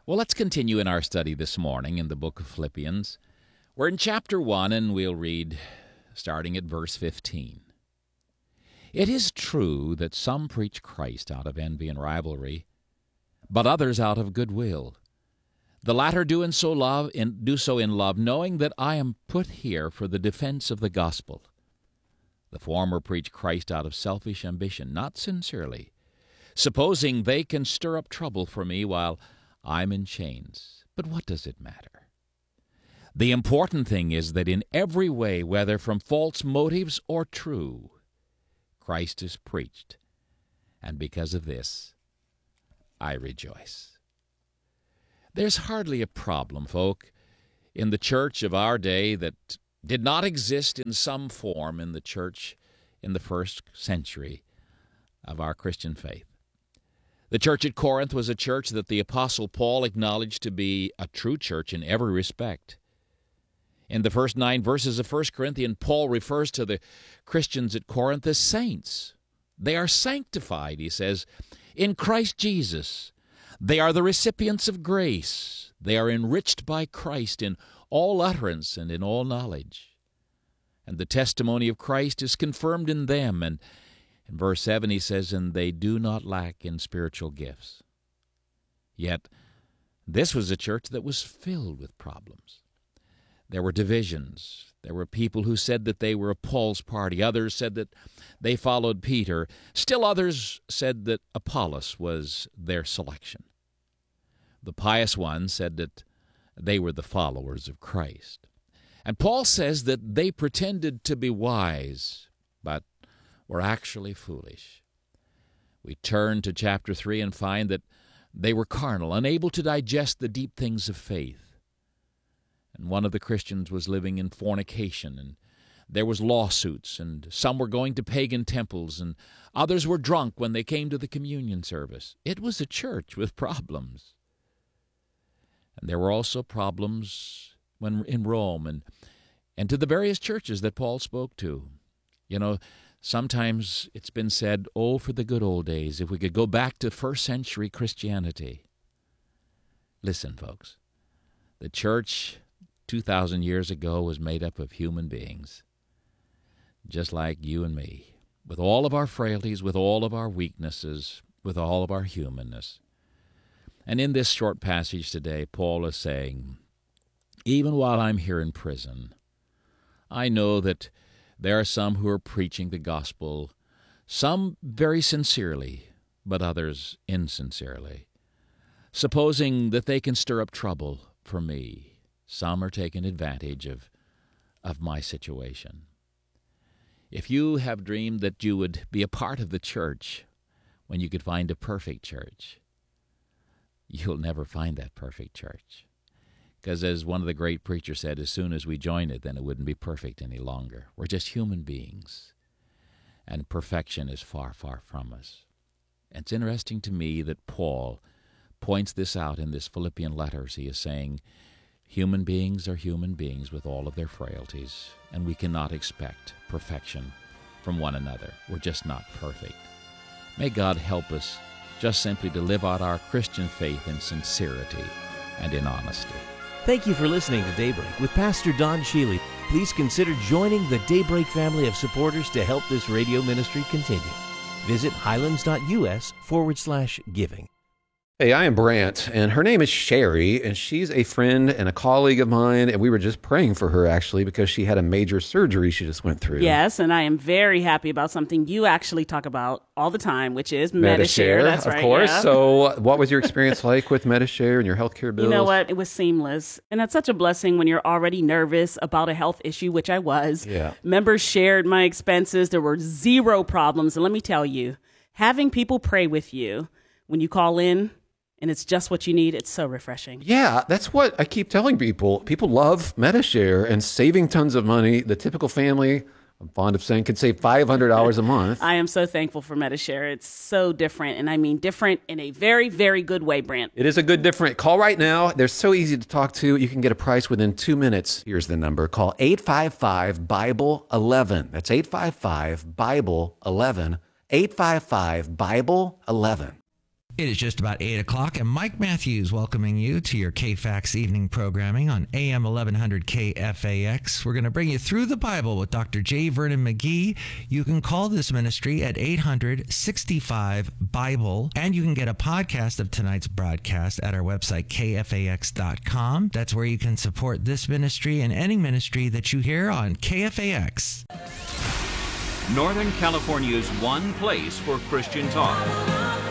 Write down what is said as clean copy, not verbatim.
Well, let's continue in our study this morning in the book of Philippians. We're in chapter 1, and we'll read starting at verse 15. It is true that some preach Christ out of envy and rivalry, but others out of goodwill. The latter do so in love, knowing that I am put here for the defense of the gospel. The former preach Christ out of selfish ambition, not sincerely, supposing they can stir up trouble for me while I'm in chains. But what does it matter? The important thing is that in every way, whether from false motives or true, Christ is preached, and because of this, I rejoice. There's hardly a problem, folk, in the church of our day that did not exist in some form in the church in the first century of our Christian faith. The church at Corinth was a church that the Apostle Paul acknowledged to be a true church in every respect. In the first 9 verses of 1 Corinthians, Paul refers to the Christians at Corinth as saints. They are sanctified, he says, in Christ Jesus. They are the recipients of grace. They are enriched by Christ in all utterance and in all knowledge. And the testimony of Christ is confirmed in them. And in verse 7 he says, and they do not lack in spiritual gifts. Yet this was a church that was filled with problems. There were divisions. There were people who said that they were of Paul's party. Others said that they followed Peter. Still others said that Apollos was their selection. The pious ones said that they were the followers of Christ. And Paul says that they pretended to be wise, but were actually foolish. We turn to chapter 3 and find that they were carnal, unable to digest the deep things of faith. And one of the Christians was living in fornication, and there was lawsuits, and some were going to pagan temples, and others were drunk when they came to the communion service. It was a church with problems. And there were also problems when in Rome and to the various churches that Paul spoke to. You know, sometimes it's been said, oh, for the good old days, if we could go back to first century Christianity. Listen, folks, the church 2,000 years ago was made up of human beings, just like you and me, with all of our frailties, with all of our weaknesses, with all of our humanness. And in this short passage today, Paul is saying, even while I'm here in prison, I know that there are some who are preaching the gospel, some very sincerely, but others insincerely, supposing that they can stir up trouble for me. Some are taking advantage of my situation. If you have dreamed that you would be a part of the church when you could find a perfect church, you'll never find that perfect church. Because as one of the great preachers said, as soon as we join it, then it wouldn't be perfect any longer. We're just human beings, and perfection is far, far from us. And it's interesting to me that Paul points this out in this Philippian letters. He is saying, human beings are human beings with all of their frailties, and we cannot expect perfection from one another. We're just not perfect. May God help us just simply to live out our Christian faith in sincerity and in honesty. Thank you for listening to Daybreak with Pastor Don Shealy. Please consider joining the Daybreak family of supporters to help this radio ministry continue. Visit highlands.us/giving. Hey, I am Brant, and her name is Sherry, and she's a friend and a colleague of mine, and we were just praying for her, actually, because she had a major surgery she just went through. Yes, and I am very happy about something you actually talk about all the time, which is Medi-Share. That's right, of course. Yeah. So what was your experience like with Medi-Share and your healthcare bills? You know what? It was seamless, and that's such a blessing when you're already nervous about a health issue, which I was. Yeah. Members shared my expenses. There were zero problems, and let me tell you, having people pray with you when you call in, and it's just what you need, it's so refreshing. Yeah, that's what I keep telling people. People love Medi-Share and saving tons of money. The typical family, I'm fond of saying, could save $500 a month. I am so thankful for Medi-Share. It's so different, and I mean different in a very, very good way, Brant. It is a good different. Call right now. They're so easy to talk to. You can get a price within 2 minutes. Here's the number. Call 855-BIBLE-11. That's 855-BIBLE-11. 855-BIBLE-11. It is just about 8 o'clock, and Mike Matthews welcoming you to your KFAX evening programming on AM 1100 KFAX. We're going to bring you through the Bible with Dr. J. Vernon McGee. You can call this ministry at 800-65-BIBLE, and you can get a podcast of tonight's broadcast at our website, kfax.com. That's where you can support this ministry and any ministry that you hear on KFAX. Northern California's one place for Christian talk.